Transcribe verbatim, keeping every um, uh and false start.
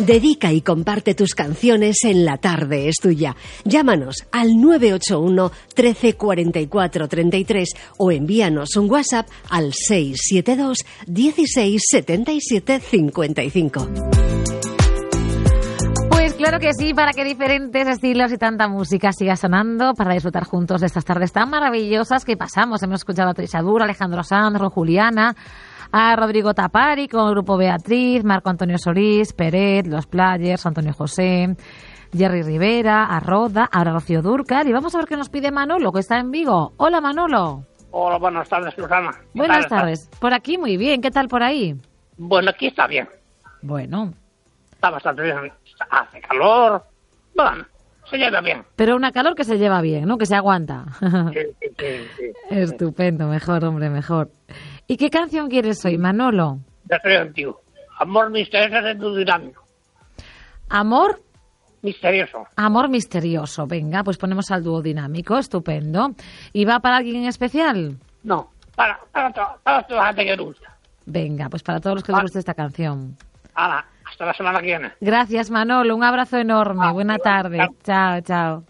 Dedica y comparte tus canciones en La Tarde es Tuya. Llámanos al nueve ocho uno, trece, cuarenta y cuatro, treinta y tres o envíanos un WhatsApp al seis siete dos, dieciséis, setenta y siete, cincuenta y cinco. Pues claro que sí, para que diferentes estilos y tanta música siga sonando, para disfrutar juntos de estas tardes tan maravillosas que pasamos. Hemos escuchado a Trisha Dura, Alejandro Sanz, Ron Juliana, a Rodrigo Tapari con el grupo Beatriz, Marco Antonio Solís, Peret, Los Players, Antonio José, Jerry Rivera, a Roda, ahora Rocío Dúrcal. Y vamos a ver qué nos pide Manolo, que está en Vigo. Hola, Manolo. Hola, buenas tardes, Susana. Buenas tardes. Por aquí muy bien. ¿Qué tal por ahí? Bueno, aquí está bien. Bueno. Está bastante bien. Hace calor. Bueno, se lleva bien. Pero una calor que se lleva bien, ¿no? Que se aguanta. Sí, sí, sí, sí. Estupendo, mejor, hombre, mejor. ¿Y qué canción quieres hoy, Manolo? Ya estoy antiguo. Amor misterioso de tu dinámico. ¿Amor? Misterioso. Amor misterioso. Venga, pues ponemos al dúo dinámico. Estupendo. ¿Y va para alguien en especial? No, para, para, to, para toda la gente que le gusta. Venga, pues para todos los que les guste esta canción. Hala, hasta la semana que viene. Gracias, Manolo. Un abrazo enorme. Ah, Buena igual, tarde. chao. Chao, chao.